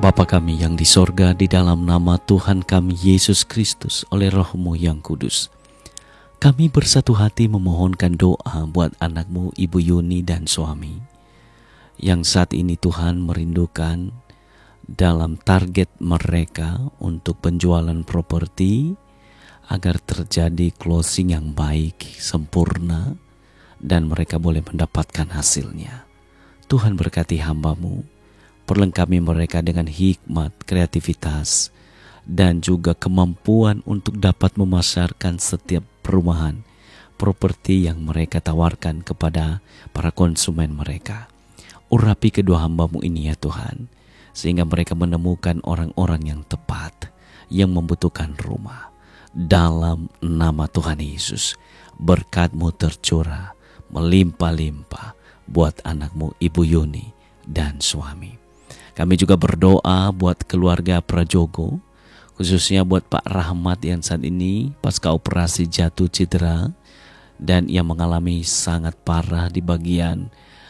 Bapa kami yang di sorga, di dalam nama Tuhan kami Yesus Kristus oleh Roh-Mu yang kudus, kami bersatu hati memohonkan doa buat anakmu Ibu Yuni dan suami, yang saat ini Tuhan merindukan dalam target mereka untuk penjualan properti, agar terjadi closing yang baik, sempurna, dan mereka boleh mendapatkan hasilnya. Tuhan berkati hamba-Mu, perlengkapi mereka dengan hikmat, kreativitas, dan juga kemampuan untuk dapat memasarkan setiap perumahan, properti yang mereka tawarkan kepada para konsumen mereka. Urapi kedua hamba-Mu ini ya Tuhan, sehingga mereka menemukan orang-orang yang tepat, yang membutuhkan rumah. Dalam nama Tuhan Yesus, berkat-Mu tercurah, melimpah-limpah buat anakmu Ibu Yuni dan suami. Kami juga berdoa buat keluarga Prajogo, khususnya buat Pak Rahmat yang saat ini pasca operasi jatuh cedera dan ia mengalami sangat parah di bagian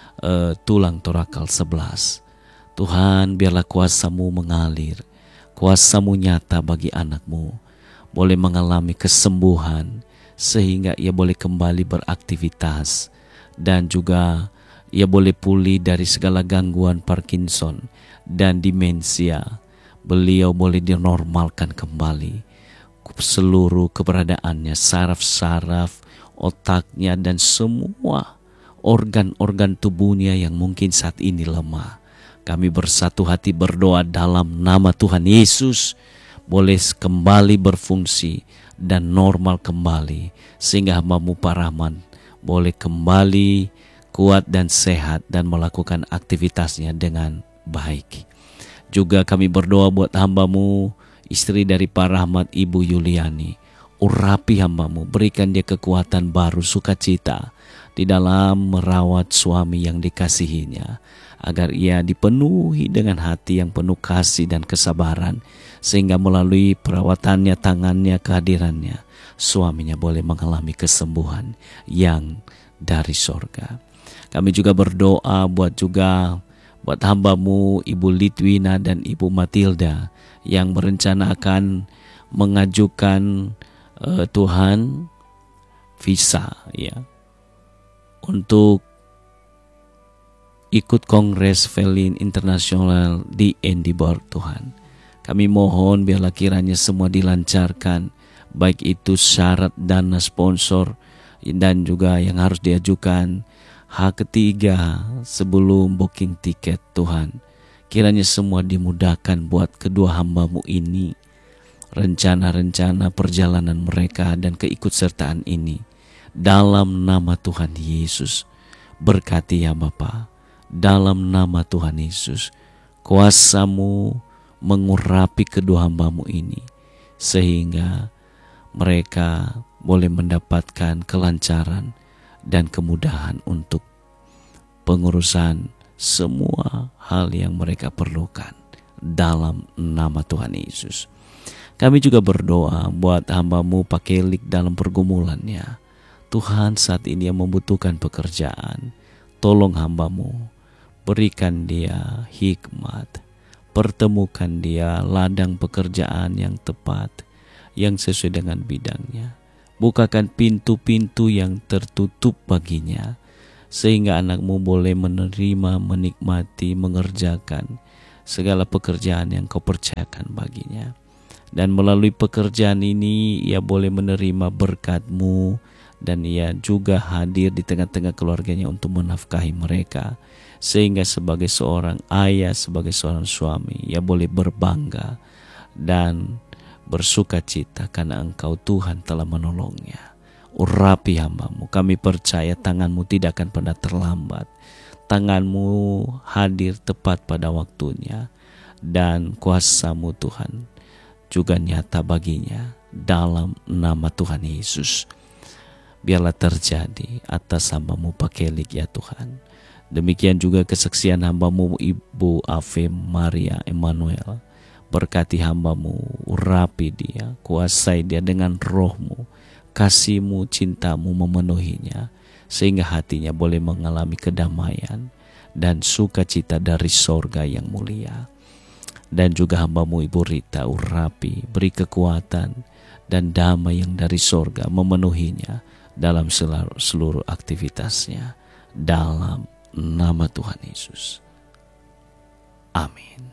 tulang torakal 11. Tuhan, biarlah kuasa-Mu mengalir, kuasa-Mu nyata bagi anakmu, boleh mengalami kesembuhan sehingga ia boleh kembali beraktivitas dan juga ia boleh pulih dari segala gangguan Parkinson dan demensia. Beliau boleh dinormalkan kembali seluruh keberadaannya, saraf-saraf otaknya dan semua organ-organ tubuhnya yang mungkin saat ini lemah. Kami bersatu hati berdoa dalam nama Tuhan Yesus, boleh kembali berfungsi dan normal kembali, sehingga hamba-Mu Pak Rahman boleh kembali kuat dan sehat dan melakukan aktivitasnya dengan baik. Juga kami berdoa buat hamba-Mu, istri dari Pak Rahmat, Ibu Yuliani. Urapi hamba-Mu, berikan dia kekuatan baru, sukacita di dalam merawat suami yang dikasihinya, agar ia dipenuhi dengan hati yang penuh kasih dan kesabaran, sehingga melalui perawatannya, tangannya, kehadirannya, suaminya boleh mengalami kesembuhan yang dari sorga. Kami juga berdoa buat hamba-Mu Ibu Litwina dan Ibu Matilda yang berencana akan mengajukan Tuhan visa ya untuk ikut Kongres Felin Internasional di Edinburgh. Tuhan, kami mohon biarlah kiranya semua dilancarkan, baik itu syarat dana sponsor dan juga yang harus diajukan hak ketiga sebelum booking tiket. Tuhan, kiranya semua dimudahkan buat kedua hamba-Mu ini, rencana-rencana perjalanan mereka dan keikutsertaan ini. Dalam nama Tuhan Yesus, berkati ya Bapa. Dalam nama Tuhan Yesus, kuasa-Mu mengurapi kedua hamba-Mu ini, sehingga mereka boleh mendapatkan kelancaran dan kemudahan untuk pengurusan semua hal yang mereka perlukan. Dalam nama Tuhan Yesus, kami juga berdoa buat hamba-Mu Pak Kelik dalam pergumulannya. Tuhan, saat ini yang membutuhkan pekerjaan, tolong hamba-Mu, berikan dia hikmat, pertemukan dia ladang pekerjaan yang tepat, yang sesuai dengan bidangnya. Bukakan pintu-pintu yang tertutup baginya, sehingga anak-Mu boleh menerima, menikmati, mengerjakan segala pekerjaan yang Kau percayakan baginya. Dan melalui pekerjaan ini ia boleh menerima berkat-Mu, dan ia juga hadir di tengah-tengah keluarganya untuk menafkahi mereka, sehingga sebagai seorang ayah, sebagai seorang suami, ia boleh berbangga dan bersukacita karena Engkau Tuhan telah menolongnya. Urapi hamba-Mu, kami percaya tangan-Mu tidak akan pernah terlambat. Tangan-Mu hadir tepat pada waktunya, dan kuasa-Mu Tuhan juga nyata baginya. Dalam nama Tuhan Yesus, biarlah terjadi atas hamba-Mu Pak Kelik ya Tuhan. Demikian juga kesaksian hamba-Mu Ibu Ave Maria Emmanuel. Berkati hamba-Mu, urapi dia, kuasai dia dengan Roh-Mu, kasih-Mu, cinta-Mu memenuhinya, sehingga hatinya boleh mengalami kedamaian dan sukacita dari sorga yang mulia. Dan juga hamba-Mu Ibu Rita urapi, beri kekuatan dan damai yang dari sorga memenuhinya dalam seluruh aktivitasnya. Dalam nama Tuhan Yesus. Amin.